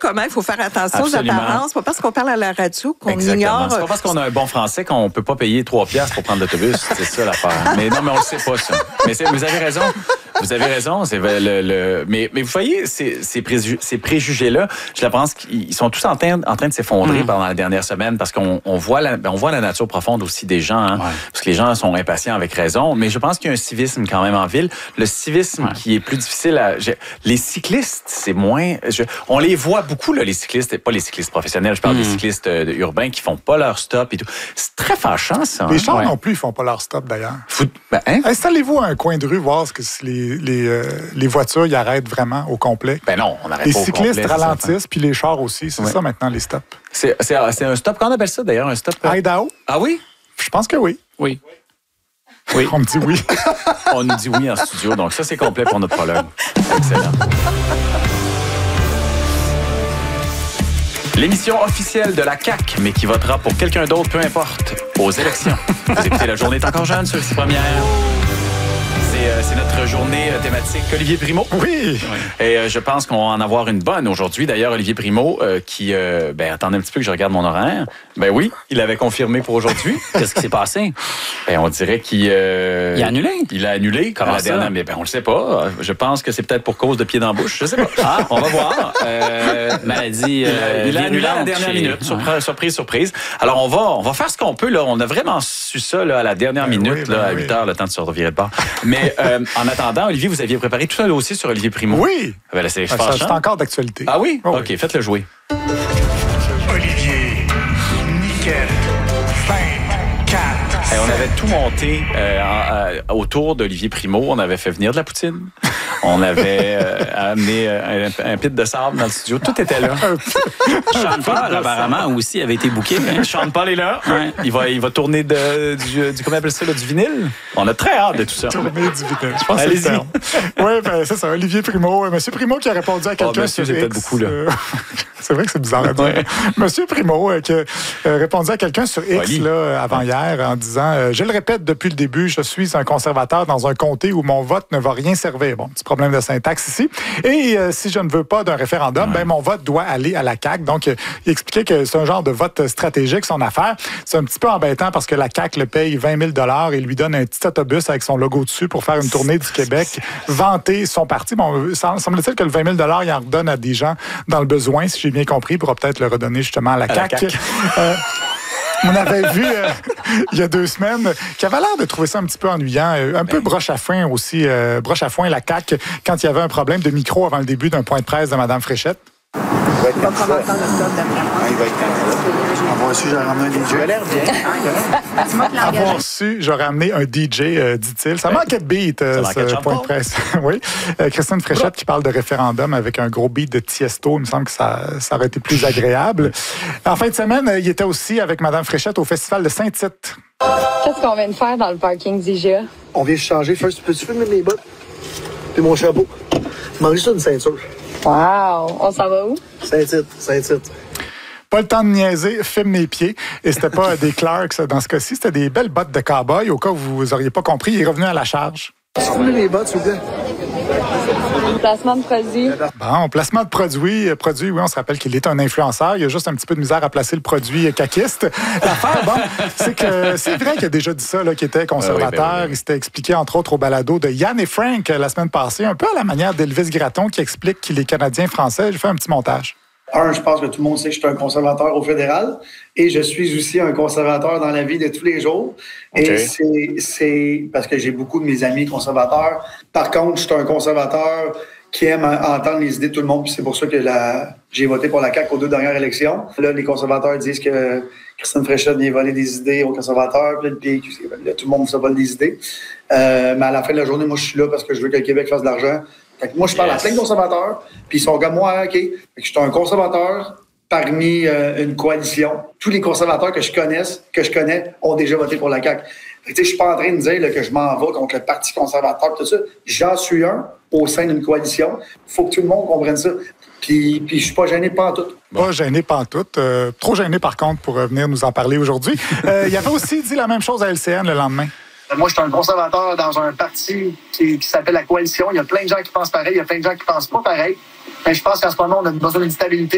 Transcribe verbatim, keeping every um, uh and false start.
comment il faut faire attention Absolument. aux apparences. Pas parce qu'on parle à la radio qu'on Exactement. ignore. C'est pas parce qu'on a un bon français qu'on ne peut pas payer trois piastres pour prendre l'autobus. C'est ça l'affaire. Mais non, mais on le sait pas, ça. Mais c'est, vous avez raison. Vous avez raison. C'est le, le, mais, mais vous voyez, ces, ces, préju, ces préjugés-là, je pense qu'ils sont tous en train, en train de s'effondrer mmh. pendant la dernière semaine parce qu'on on voit, la, on voit la nature profonde aussi des gens. Hein, ouais. Parce que les gens sont impatients avec raison. Mais je pense qu'il y a un civisme quand même en ville. Le civisme ouais. qui est plus difficile à... Je, les cyclistes, c'est moins... Je, on les voit beaucoup, là, les cyclistes. Pas les cyclistes professionnels. Je parle mmh. des cyclistes euh, urbains qui font pas leur stop et tout. C'est très fâchant, ça. Les hein? chars ouais. non plus, ils font pas leur stop, d'ailleurs. Faut, ben, hein? Installez-vous à un coin de rue, voir ce que les, les, euh, les voitures y arrêtent vraiment au complet. Ben non, on arrête les pas au complet. Les cyclistes ralentissent, puis les chars aussi. C'est ouais. ça, maintenant, les stops. C'est, c'est, c'est un stop, qu'on appelle ça, d'ailleurs, un stop? Idaho. Ah oui? Je pense que oui. Oui. Oui. On me dit oui. On nous dit oui en studio, donc ça, c'est complet pour notre prologue. Excellent. L'émission officielle de la C A Q, mais qui votera pour quelqu'un d'autre, peu importe, aux élections. Vous écoutez La Journée est encore jeune sur ici Première. C'est, euh, c'est notre journée euh, thématique Olivier Primo. Oui. Et euh, je pense qu'on va en avoir une bonne aujourd'hui. D'ailleurs, Olivier Primo, euh, qui... Euh, ben, attendez un petit peu que je regarde mon horaire. Ben oui, il avait confirmé pour aujourd'hui. Qu'est-ce qui s'est passé? Ben, on dirait qu'il... Euh, il a annulé? Il a annulé. Comment la dernière, mais ben, on le sait pas. Je pense que c'est peut-être pour cause de pied dans la bouche. Je sais pas. Ah, on va voir. Euh, Maladie euh, Il a annulé à la dernière chez... minute. Surprise, surprise, surprise. Alors, on va, on va faire ce qu'on peut. Là. On a vraiment su ça là, à la dernière ben minute, oui, ben là, à huit heures, le temps de se revirer de bord. Mais euh, en attendant, Olivier, vous aviez préparé tout un dossier sur Olivier Primo. Oui. Ben, là, c'est, ben, ça, c'est encore d'actualité. Ah oui? Oh, OK, oui. faites-le jouer. Olivier, Niquette, vingt-quatre. Hey, on avait tout monté euh, en, euh, autour d'Olivier Primo. On avait fait venir de la poutine. On avait euh, amené euh, un, un pit de sable dans le studio. Tout était là. Sean Paul, apparemment, aussi avait été booké. Hein? Sean Paul est là. Ouais. Il, va, il va tourner de, du, du... Comment on appelle ça, là, du vinyle. On a très hâte de tout ça. Tourner du vinyle. Je pense Allez-y. que c'est Oui, ben, c'est ça. Olivier Primo. Monsieur Primo qui a répondu à quelqu'un oh, monsieur, sur j'ai X. peut-être beaucoup, là. Euh, c'est vrai que c'est bizarre à dire. Ouais. Monsieur Primo euh, qui a euh, répondu à quelqu'un sur X là, avant-hier en disant euh, « Je le répète depuis le début, je suis un conservateur dans un comté où mon vote ne va rien servir. » Bon, petit problème de syntaxe ici. Et euh, si je ne veux pas d'un référendum, ouais. ben mon vote doit aller à la C A Q. Donc, euh, il expliquait que c'est un genre de vote stratégique, son affaire. C'est un petit peu embêtant parce que la C A Q le paye vingt mille dollars et lui donne un petit autobus avec son logo dessus pour faire une tournée du Québec, vanter son parti. Bon, semble-t-il que le vingt mille dollars, il en redonne à des gens dans le besoin, si j'ai bien compris, pour peut-être le redonner justement à la C A Q. À la C A Q. Euh, On avait vu euh, il y a deux semaines qu'il avait l'air de trouver ça un petit peu ennuyant, un peu broche à foin aussi, euh, broche à foin la C A Q quand il y avait un problème de micro avant le début d'un point de presse de Mme Fréchette. Il va être comme ça. Il va être comme ça. Avoir su, j'aurais ramené un D J. Il a l'air bien. Avoir su, j'aurais amené un D J, euh, dit-il. Ça manquait de beat, euh, ce point de presse. Oui. Euh, Christine Fréchette qui parle de référendum avec un gros beat de Tiesto. Il me semble que ça, ça aurait été plus agréable. En fin de semaine, il était aussi avec Mme Fréchette au Festival de Saint-Tite. Qu'est-ce qu'on vient de faire dans le parking d'I G A? On vient changer. First, peux-tu filmer mes bottes? Puis mon chapeau. Il manque juste une ceinture. Wow! On s'en va où? Saint-Tite, Saint-Tite. Pas le temps de niaiser, filme mes pieds. Et c'était pas des Clarks dans ce cas-ci, c'était des belles bottes de cow-boy. Au cas où vous auriez pas compris, il est revenu à la charge. Filmez mes bottes, s'il vous plaît. Placement de produit. Bon, placement de produit. Produit, oui, on se rappelle qu'il est un influenceur. Il y a juste un petit peu de misère à placer le produit caquiste. L'affaire, bon, c'est que c'est vrai qu'il a déjà dit ça, là, qu'il était conservateur. Ah oui, ben oui. Il s'était expliqué, entre autres, au balado de Yann et Frank la semaine passée, un peu à la manière d'Elvis Gratton qui explique qu'il est canadien-français. J'ai fait un petit montage. Un, je pense que tout le monde sait que je suis un conservateur au fédéral et je suis aussi un conservateur dans la vie de tous les jours. Okay. Et c'est, c'est parce que j'ai beaucoup de mes amis conservateurs. Par contre, je suis un conservateur qui aime entendre les idées de tout le monde. Puis c'est pour ça que la, j'ai voté pour la C A Q aux deux dernières élections. Là, les conservateurs disent que Christine Fréchette vient voler des idées aux conservateurs. Puis là, le P Q, là, tout le monde se vole des idées. Euh, mais à la fin de la journée, moi, je suis là parce que je veux que le Québec fasse de l'argent. Fait que moi, je parle yes. à plein de conservateurs, puis ils sont comme moi, OK. Fait que je suis un conservateur parmi euh, une coalition. Tous les conservateurs que je connaisse, que je connais ont déjà voté pour la C A Q. Fait que, je suis pas en train de dire là, que je m'en vais contre le Parti conservateur, tout ça. J'en suis un au sein d'une coalition. Il faut que tout le monde comprenne ça. Puis, puis je suis pas gêné pantoute. Bon. Pas gêné pantoute. Euh, trop gêné, par contre, pour venir nous en parler aujourd'hui. Euh, il avait aussi dit la même chose à L C N le lendemain. Moi, je suis un conservateur dans un parti qui, qui s'appelle la Coalition. Il y a plein de gens qui pensent pareil, il y a plein de gens qui pensent pas pareil. Mais je pense qu'en ce moment, on a besoin d'une stabilité.